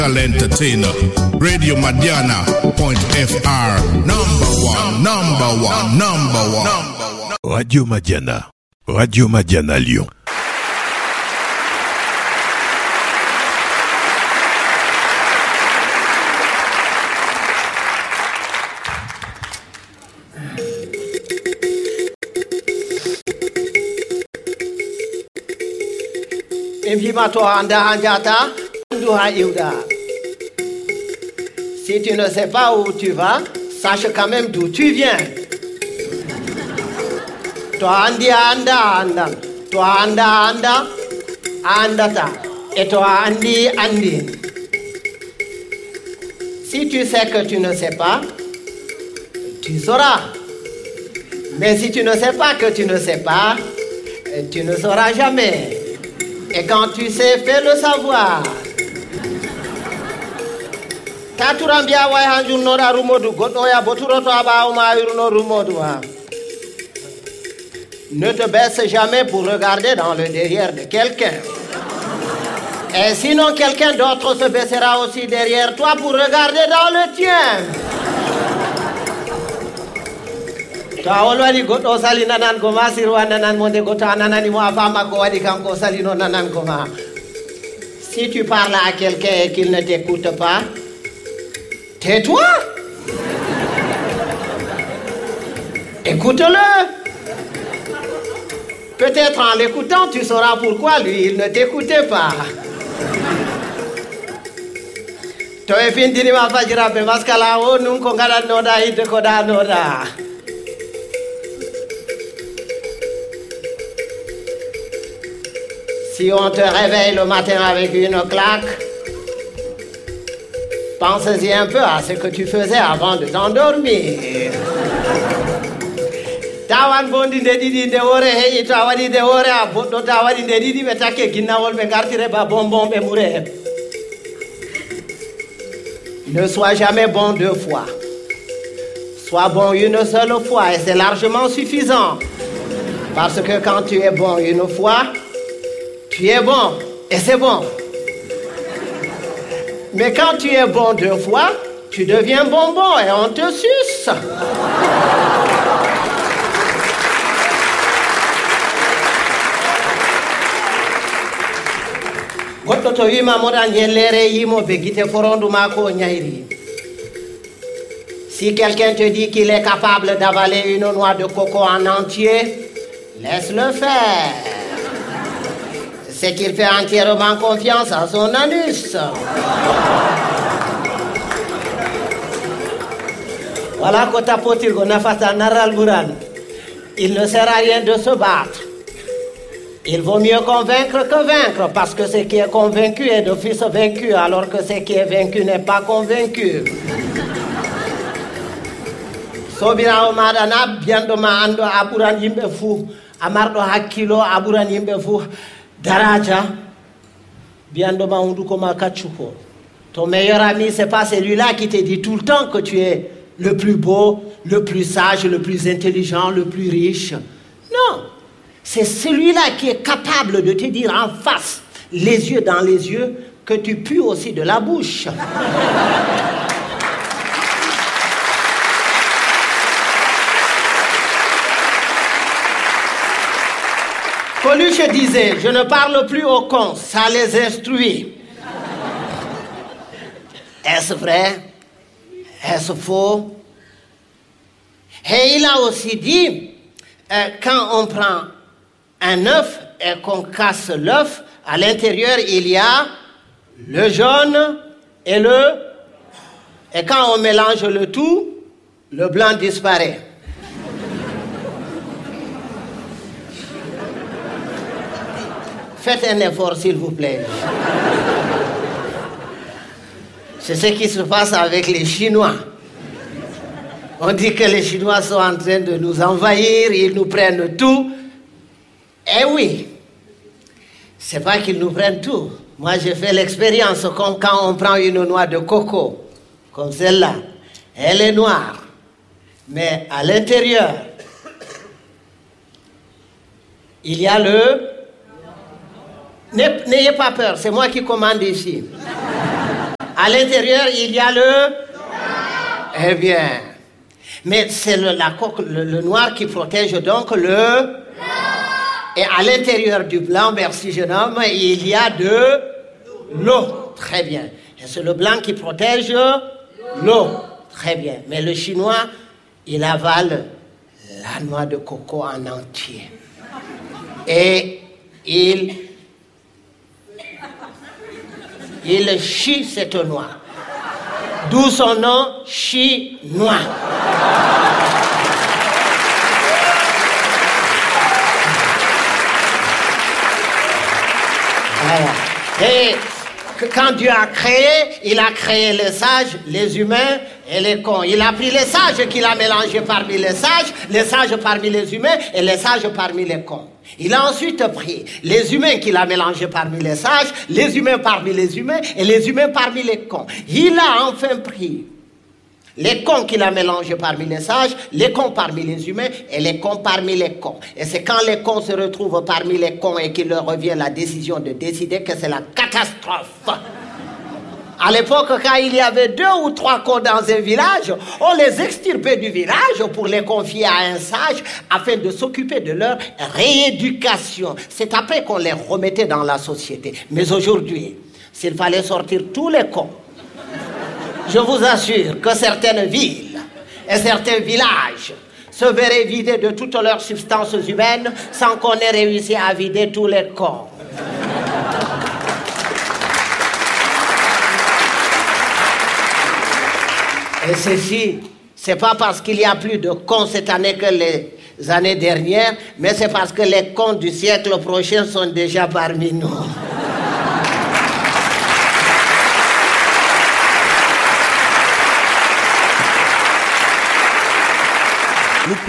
Entertainer, Radio Madiana.fr, number one. Radio Madiana Lyon. Si tu ne sais pas où tu vas, sache quand même d'où tu viens. Toi andi anda andan, toi anda anda andata, et toi andi andi. Si tu sais que tu ne sais pas, tu sauras. Mais si tu ne sais pas que tu ne sais pas, tu ne sauras jamais. Et quand tu sais, fais-le savoir. Taturambia wa hanjuno da rumodu godo ya boturo to aba o ma iruno rumodu. Ne te baisse jamais pour regarder dans le derrière de quelqu'un. Et sinon quelqu'un d'autre se baissera aussi derrière toi pour regarder dans le tien. Ta olwadi godo sali nanan goma sirwa nanan monde gota nanani mo afama ko wadi kanko sali no nanan goma. Si tu parles à quelqu'un et qu'il ne t'écoute pas, tais-toi. Écoute-le. Peut-être en l'écoutant, tu sauras pourquoi lui, il ne t'écoutait pas. Toi, fin diri ma fajira be maskala o nun ko ngala noda hide ko da noda. Si on te réveille le matin avec une claque, pense-y un peu à ce que tu faisais avant de t'endormir. Tawan bondi de didi de ore heyi tawadi de ore a boddo tawadi de didi be takke ginnawol be gartire ba bonbon be moure. Ne sois jamais bon deux fois. Sois bon une seule fois et c'est largement suffisant. Parce que quand tu es bon une fois, tu es bon et c'est bon. Mais quand tu es bon deux fois, tu deviens bonbon et on te suce. Si quelqu'un te dit qu'il est capable d'avaler une noix de coco en entier, laisse-le faire. C'est qu'il fait entièrement confiance à son anus. Voilà Kota Potirgo Nafata Naral Buran. Il ne sert à rien de se battre. Il vaut mieux convaincre que vaincre, parce que ce qui est convaincu est d'office vaincu, alors que ce qui est vaincu n'est pas convaincu. Sobira o madana biando ma ando aburan yimbe fu amardo hakkilo aburan yimbe fu daraja biando ma unduko ma kachuko. Ton meilleur ami, c'est pas celui-là qui te dit tout le temps que tu es le plus beau, le plus sage, le plus intelligent, le plus riche. Non, c'est celui-là qui est capable de te dire en face, les yeux dans les yeux, que tu pues aussi de la bouche. Coluche disait, je ne parle plus aux cons, ça les instruit. Est-ce vrai? Est-ce faux? Et il a aussi dit, quand on prend un œuf et qu'on casse l'œuf, à l'intérieur il y a le jaune et le... Et quand on mélange le tout, le blanc disparaît. Faites un effort, s'il vous plaît. C'est ce qui se passe avec les Chinois. On dit que les Chinois sont en train de nous envahir, ils nous prennent tout. Eh oui, c'est pas qu'ils nous prennent tout. Moi, j'ai fait l'expérience comme quand on prend une noix de coco, comme celle-là. Elle est noire, mais à l'intérieur, il y a le... N'ayez pas peur, c'est moi qui commande ici. À l'intérieur, il y a le... Eh bien, mais c'est la coque, le noir qui protège donc le... Et à l'intérieur du blanc, merci jeune homme, il y a de l'eau. Très bien. Et c'est le blanc qui protège l'eau. Très bien. Mais le chinois, il avale la noix de coco en entier. Et il chie cette noix. D'où son nom, chinois. Voilà. Et quand Dieu a créé, il a créé les sages, les humains et les cons. Il a pris les sages qu'il a mélangés parmi les sages parmi les humains et les sages parmi les cons. Il a ensuite pris les humains qu'il a mélangés parmi les sages, les humains parmi les humains et les humains parmi les cons. Il a enfin pris les cons qu'il a mélangés parmi les sages, les cons parmi les humains et les cons parmi les cons. Et c'est quand les cons se retrouvent parmi les cons et qu'il leur revient la décision de décider que c'est la catastrophe. À l'époque, quand il y avait 2 ou 3 cons dans un village, on les extirpait du village pour les confier à un sage afin de s'occuper de leur rééducation. C'est après qu'on les remettait dans la société. Mais aujourd'hui, s'il fallait sortir tous les cons, je vous assure que certaines villes et certains villages se verraient vidés de toutes leurs substances humaines sans qu'on ait réussi à vider tous les cons. Et ceci, c'est pas parce qu'il y a plus de cons cette année que les années dernières, mais c'est parce que les cons du siècle prochain sont déjà parmi nous.